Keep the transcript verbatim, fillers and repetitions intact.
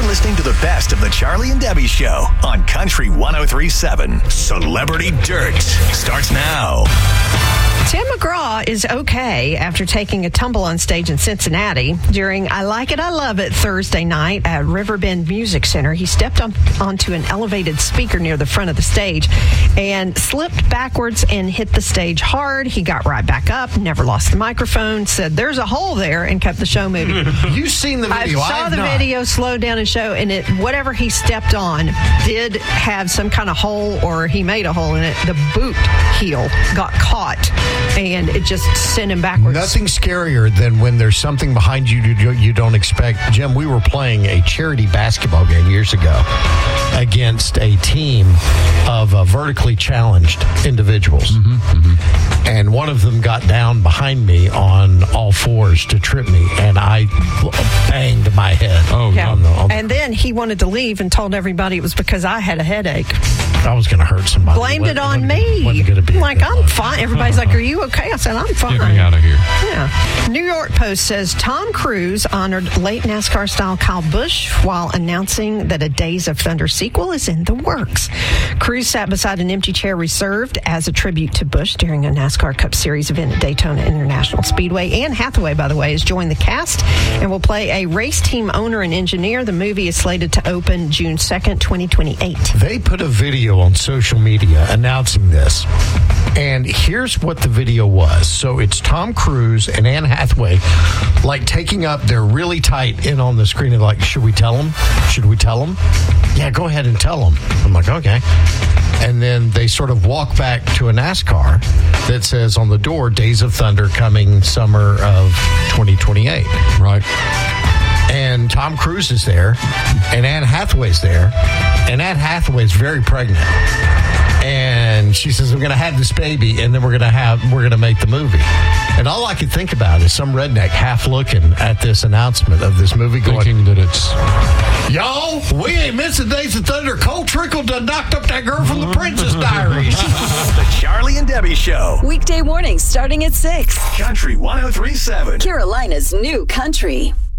listening to the best of the Charlie and Debbie Show on Country one oh three point seven. Celebrity Dirt starts now. Tim McGraw is okay after taking a tumble on stage in Cincinnati during I Like It, I Love It Thursday night at Riverbend Music Center. He stepped on, onto an elevated speaker near the front of the stage and slipped backwards and hit the stage hard. He got right back up, never lost the microphone, said there's a hole there, and kept the show moving. You've seen the video. I saw I the not. video, slowed down and show, and it whatever he stepped on did have some kind of hole, or he made a hole in it. The boot heel got caught, and it just sent him backwards. Nothing scarier than when there's something behind you you, you don't expect. Jim, we were playing a charity basketball game years ago against a team of uh, vertically challenged individuals. Mm-hmm, mm-hmm. And one of them got down behind me on all fours to trip me, and I banged my head. Oh, yeah. On the, on the, and then he wanted to leave and told everybody it was because I had a headache. I was going to hurt somebody. Blamed it, it on wasn't, me. Wasn't be like, I'm fine. Everybody's like, are you okay? I said, I'm fine. Get me out of here. Yeah. New York Post says Tom Cruise honored late NASCAR style Kyle Busch while announcing that a Days of Thunder sequel is in the works. Cruise sat beside an empty chair reserved as a tribute to Busch during a NASCAR Cup Series event at Daytona International Speedway. Anne Hathaway, by the way, has joined the cast and will play a race team owner and engineer. The movie is slated to open June second, twenty twenty-eight. They put a video on social media announcing this. And here's what the video was. So it's Tom Cruise and Anne Hathaway, like taking up, they're really tight in on the screen and like, should we tell them? Should we tell them? Yeah, go ahead and tell them. I'm like, okay. And then they sort of walk back to a NASCAR that says on the door, Days of Thunder coming summer of twenty twenty-eight. Right. And Tom Cruise is there, and Anne Hathaway's there, and Anne Hathaway's very pregnant. And she says, "We're going to have this baby, and then we're going to have we're going to make the movie." And all I could think about is some redneck half looking at this announcement of this movie, going, thinking that it's "Y'all, we ain't missing Days of Thunder. Cole Trickle done knocked up that girl from the Princess Diaries." The Charlie and Debbie Show. Weekday mornings starting at six. Country one oh three point seven. Carolina's new country.